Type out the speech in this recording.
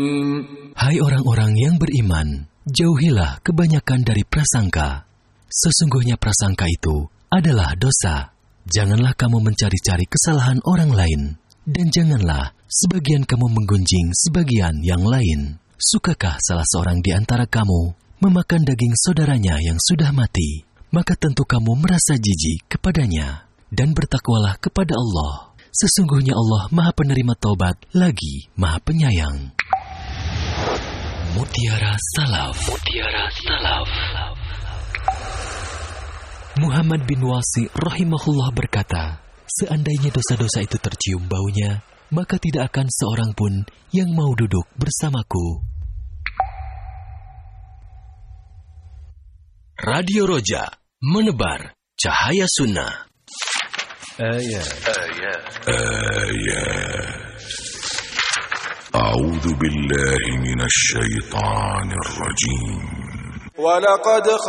Hai orang-orang yang beriman, jauhilah kebanyakan dari prasangka. Sesungguhnya prasangka itu adalah dosa. Janganlah kamu mencari-cari kesalahan orang lain, dan janganlah sebagian kamu menggunjing sebagian yang lain. Sukakah salah seorang di antara kamu memakan daging saudaranya yang sudah mati? Maka tentu kamu merasa jijik kepadanya, dan bertakwalah kepada Allah. Sesungguhnya Allah Maha Penerima Taubat lagi Maha Penyayang. Mutiara Salaf. Mutiara Salaf. Muhammad bin Wasi rahimahullah berkata, seandainya dosa-dosa itu tercium baunya, maka tidak akan seorang pun yang mau duduk bersamaku. Radio Roja, menebar cahaya sunnah. Ayat. A'udzu billahi minasy syaithanir rajim. Walaqad